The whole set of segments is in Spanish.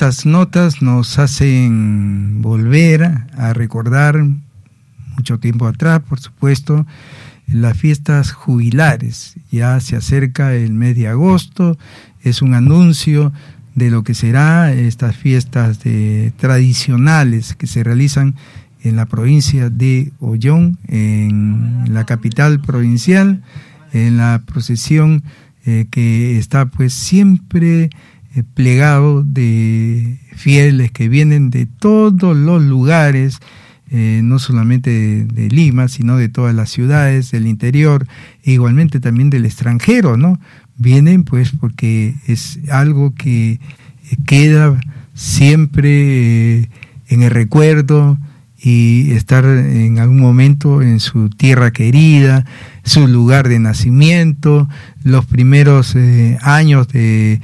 estas notas nos hacen volver a recordar mucho tiempo atrás, por supuesto, las fiestas jubilares. Ya se acerca el mes de agosto, es un anuncio de lo que será estas fiestas tradicionales que se realizan en la provincia de Ollón, en la capital provincial, en la procesión que está pues siempre plegado de fieles que vienen de todos los lugares, no solamente de Lima, sino de todas las ciudades del interior, e igualmente también del extranjero, ¿no? Vienen pues porque es algo que queda siempre en el recuerdo, y estar en algún momento en su tierra querida, su lugar de nacimiento, los primeros años de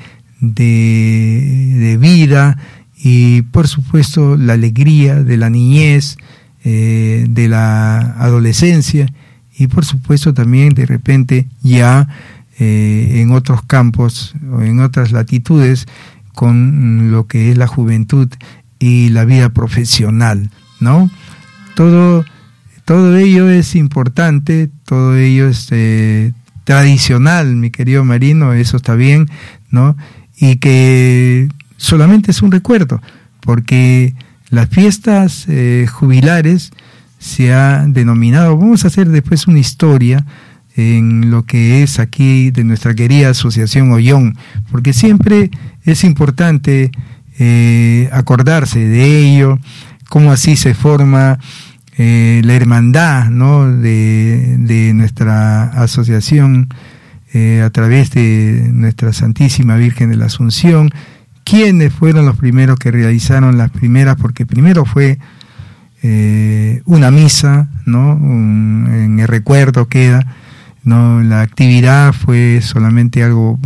vida, y por supuesto la alegría de la niñez, de la adolescencia, y por supuesto también de repente ya en otros campos o en otras latitudes con lo que es la juventud y la vida profesional, ¿no? Todo ello es importante, todo ello es tradicional, mi querido Marino, eso está bien, ¿no? Y que solamente es un recuerdo, porque las fiestas jubilares se ha denominado, vamos a hacer después una historia en lo que es aquí de nuestra querida Asociación Ollón, porque siempre es importante acordarse de ello, cómo así se forma la hermandad, ¿no? de nuestra asociación a través de nuestra Santísima Virgen de la Asunción. ¿Quiénes fueron los primeros que realizaron las primeras? Porque primero fue una misa, ¿no? En el recuerdo queda, ¿no? La actividad fue solamente algo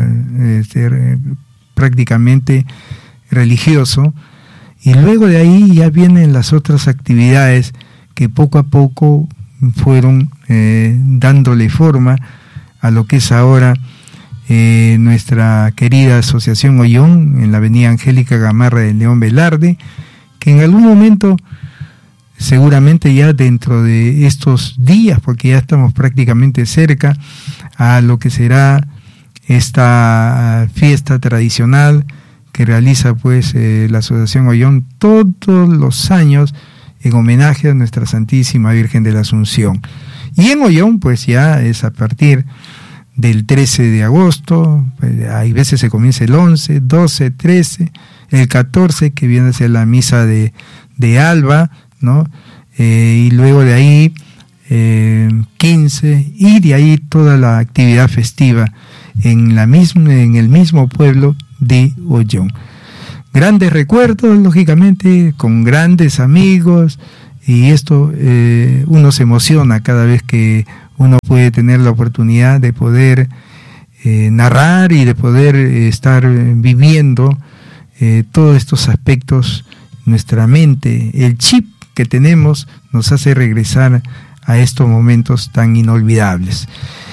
prácticamente religioso, y luego de ahí ya vienen las otras actividades que poco a poco fueron dándole forma a lo que es ahora nuestra querida Asociación Ollón, en la avenida Angélica Gamarra de León Velarde, que en algún momento, seguramente ya dentro de estos días, porque ya estamos prácticamente cerca a lo que será esta fiesta tradicional que realiza pues la Asociación Ollón todos los años en homenaje a nuestra Santísima Virgen de la Asunción. Y en Ollón pues ya es a partir del 13 de agosto, pues, hay veces se comienza el 11, 12, 13, el 14 que viene a ser la misa de Alba, ¿no? Y luego de ahí 15, y de ahí toda la actividad festiva en el mismo pueblo de Ollón. Grandes recuerdos, lógicamente, con grandes amigos, y esto uno se emociona cada vez que uno puede tener la oportunidad de poder narrar y de poder estar viviendo todos estos aspectos. Nuestra mente, el chip que tenemos, nos hace regresar a estos momentos tan inolvidables.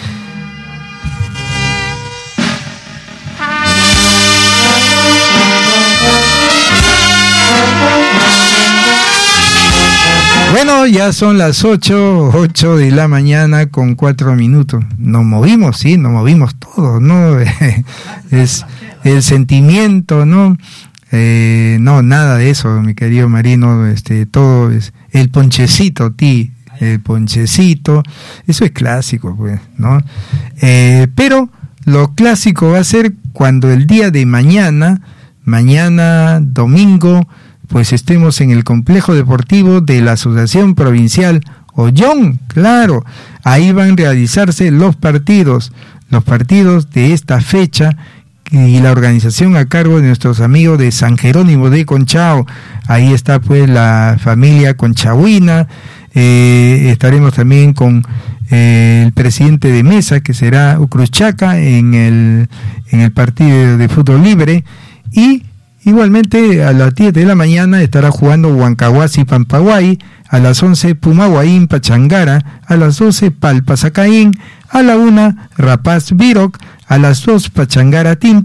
Bueno, ya son las 8 de la mañana con 4 minutos. Nos movimos, sí, nos movimos todos, ¿no? Es el sentimiento, ¿no? No, nada de eso, mi querido Marino, todo es el ponchecito, el ponchecito, eso es clásico, pues, ¿no? Pero lo clásico va a ser cuando el día de mañana domingo, pues estemos en el complejo deportivo de la Asociación Provincial Ollón, claro, ahí van a realizarse los partidos de esta fecha, y la organización a cargo de nuestros amigos de San Jerónimo de Conchao. Ahí está pues la familia conchahuina, estaremos también con el presidente de mesa, que será Ucruzchaca, en el partido de fútbol libre, y igualmente a las 10 de la mañana estará jugando Huancahuasi Pampaguay, a las 11 Pumahuaín Pachangara, a las 12 Palpasacaín, a la 1 Rapaz Viroc, a las 2 Pachangara Tinta,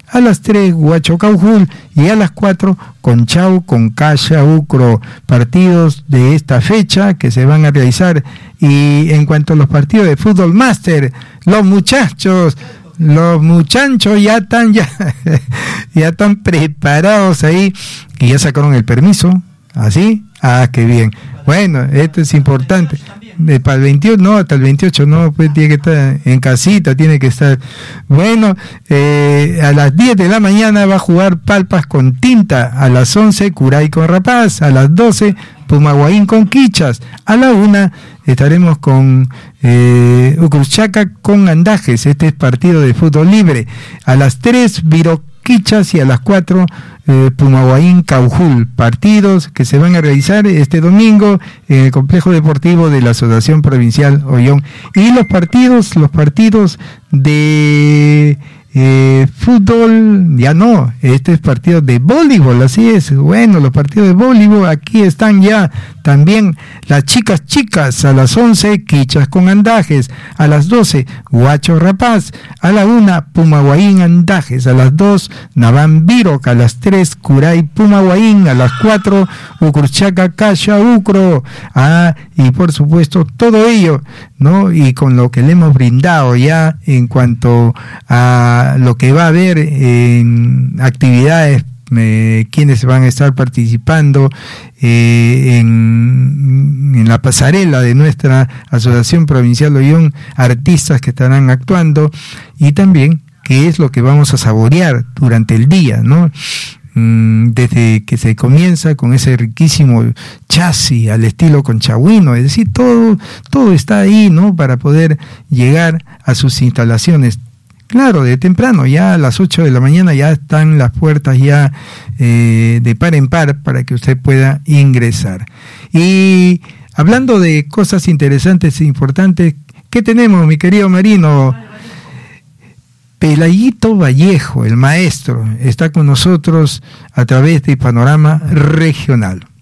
a las 3 Huacho-Caujul y a las 4 Conchau con Calla-Ucro, partidos de esta fecha que se van a realizar. Y en cuanto a los partidos de fútbol máster, los muchachos ya están preparados ahí y ya sacaron el permiso, ¿así? Ah, qué bien. Bueno, esto es importante. Para el 21, no, hasta el 28, no, pues tiene que estar en casita, tiene que estar. Bueno, a las 10 de la mañana va a jugar Palpas con Tinta, a las 11 Curay con Rapaz, a las 12 Pumahuaín con Quichas, a la 1 estaremos con Ucruchaca con Andajes, este es partido de fútbol libre, a las 3 Viroquichas y a las 4 Pumahuaín Caujul, partidos que se van a realizar este domingo en el complejo deportivo de la Asociación Provincial Ollón. Y los partidos de fútbol, ya no, este es partido de voleibol, así es. Bueno, los partidos de voleibol, aquí están ya también las chicas, a las 11 Quichas con Andajes, a las 12 Huacho Rapaz, a la 1 Pumahuaín Andajes, a las 2 Naván Viroc, a las 3 Curay Pumahuaín, a las 4 Ucruchaca Calla-Ucro, y por supuesto todo ello, ¿no? Y con lo que le hemos brindado ya en cuanto a lo que va a haber en actividades, quienes van a estar participando en la pasarela de nuestra Asociación Provincial Ollón, artistas que estarán actuando, y también qué es lo que vamos a saborear durante el día, ¿no? Desde que se comienza con ese riquísimo chasis al estilo conchahuino, es decir, todo está ahí, ¿no? Para poder llegar a sus instalaciones. Claro, de temprano, ya a las 8 de la mañana ya están las puertas ya de par en par para que usted pueda ingresar. Y hablando de cosas interesantes e importantes, ¿qué tenemos, mi querido Marino? Pelayito Vallejo, el maestro, está con nosotros a través de Panorama Regional.